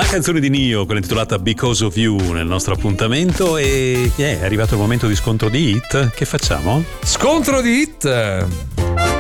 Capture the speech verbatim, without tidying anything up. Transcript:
canzone di Nio, quella intitolata Because of You, nel nostro appuntamento. E yeah, è arrivato il momento di scontro di hit. Che facciamo? Scontro di hit!